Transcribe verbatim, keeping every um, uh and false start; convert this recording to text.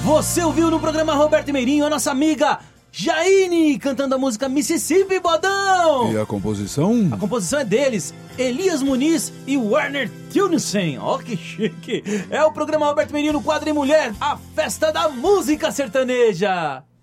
Você ouviu no programa Roberto Meirinho a nossa amiga Jaine cantando a música Mississippi, Bodão! E a composição? A composição é deles, Elias Muniz e Werner Tilnissen. Ó, que chique! É o programa Roberto Meirinho no quadro em Mulher, a festa da música sertaneja.